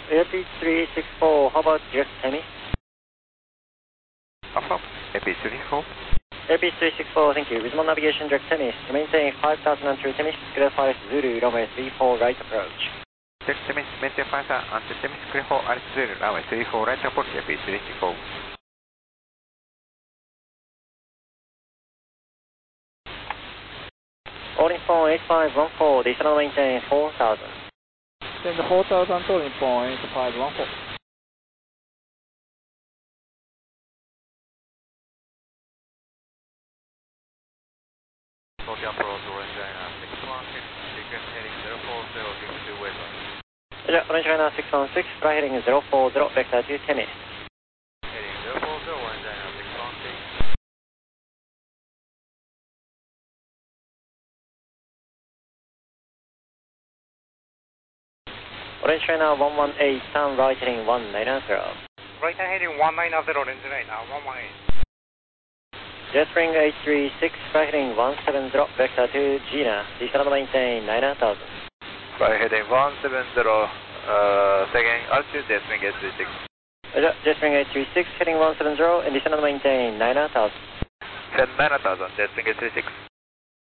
AP364, how about direct Hemi? Alpha, AP364. AP364, thank you. Reasonable navigation direct Hemi. To maintain 5000 until Temis, clear 5 Zulu, runway 34 right approach. Direct Temis, maintain 5000 until Temis, clear 4 Alex Zulu, runway 34 right approach, AP364. Calling phone 8514, descend maintain 4000. Send 4000 calling phone 8514. Tokyo approach, Orange China 616, sequence heading 040, westbound. Orange China 616, fly heading 040, vector to Temis. Heading 040, Orange China 616. Orange China 118, turn right heading 190. Right hand heading 190, Orange China 118. Jetspring 836, fly heading 170, vector to Gina, descend maintain 9000. Fly heading 170, second altitude, Jetspring 836. Jetspring 836, heading 170, and descend maintain 9000. Send 9000, Jetspring 836.